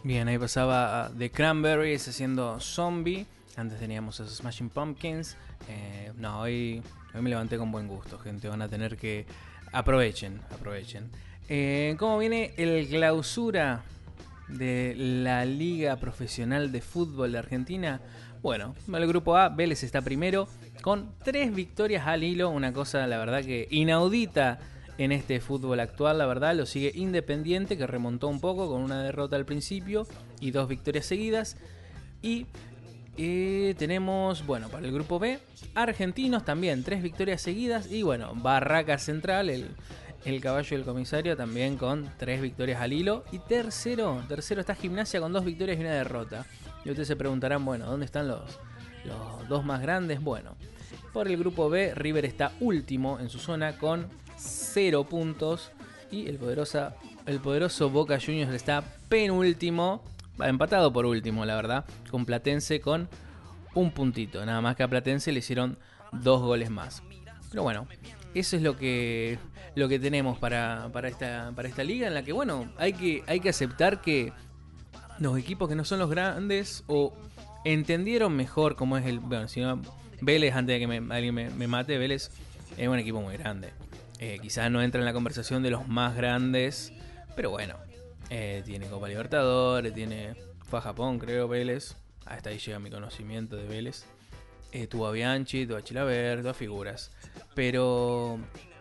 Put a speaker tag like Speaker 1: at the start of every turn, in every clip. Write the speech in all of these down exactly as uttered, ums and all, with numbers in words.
Speaker 1: Bien, ahí pasaba The Cranberries haciendo Zombie. Antes teníamos a Smashing Pumpkins. Eh, no, hoy, hoy me levanté con buen gusto, gente. Van a tener que... Aprovechen, aprovechen. Eh, ¿Cómo viene el clausura de la Liga Profesional de Fútbol de Argentina? Bueno, el grupo A, Vélez está primero con tres victorias al hilo. Una cosa, la verdad, que inaudita en este fútbol actual, la verdad. Lo sigue Independiente, que remontó un poco con una derrota al principio y dos victorias seguidas. Y eh, tenemos, bueno, para el grupo B, Argentinos también, tres victorias seguidas. Y bueno, Barraca Central, el, el caballo del comisario, también con tres victorias al hilo. Y tercero, tercero está Gimnasia con dos victorias y una derrota. Y ustedes se preguntarán, bueno, ¿dónde están los, los dos más grandes? Bueno, por el grupo B, River está último en su zona con cero puntos. Y el, poderosa, el poderoso Boca Juniors está penúltimo, empatado por último, la verdad, con Platense con un puntito. Nada más que a Platense le hicieron dos goles más. Pero bueno, eso es lo que, lo que tenemos para, para, esta, para esta liga, en la que, bueno, hay que, hay que aceptar que los equipos que no son los grandes o entendieron mejor cómo es el... Bueno, si no, Vélez, antes de que me, alguien me, me mate, Vélez es un equipo muy grande. Eh, quizás no entra en la conversación de los más grandes, pero bueno, eh, tiene Copa Libertadores, tiene fue a Japón, creo, Vélez. Hasta ahí llega mi conocimiento de Vélez. Eh, tuvo a Bianchi, tuvo a Chilaver, dos figuras. Pero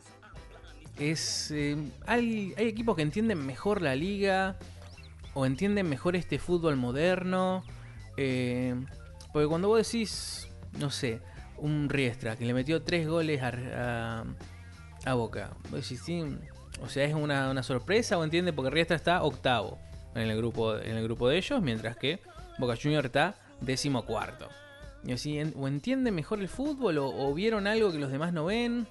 Speaker 1: es eh, hay, hay equipos que entienden mejor la liga o entienden mejor este fútbol moderno. Eh, porque cuando vos decís, no sé, un Riestra que le metió tres goles a, a, a Boca, vos decís, sí, o sea, es una, una sorpresa, o entiende, porque Riestra está octavo en el grupo, en el grupo de ellos, mientras que Boca Juniors está décimo cuarto. Y así, o entienden mejor el fútbol, o, o vieron algo que los demás no ven,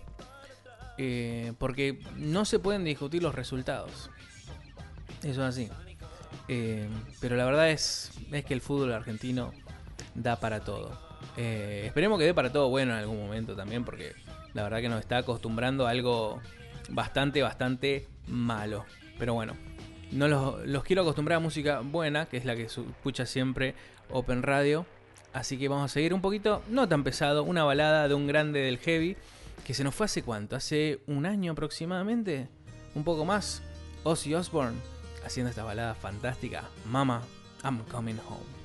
Speaker 1: eh, porque no se pueden discutir los resultados. Eso es así. Eh, pero la verdad es, es que el fútbol argentino da para todo. Eh, esperemos que dé para todo bueno en algún momento también, porque la verdad que nos está acostumbrando a algo bastante, bastante malo. Pero bueno, no los, los quiero acostumbrar a música buena, que es la que escucha siempre Open Radio. Así que vamos a seguir un poquito, no tan pesado, una balada de un grande del heavy, que se nos fue hace cuánto, hace un año aproximadamente, un poco más. Ozzy Osbourne haciendo esta balada fantástica, Mama, I'm Coming Home.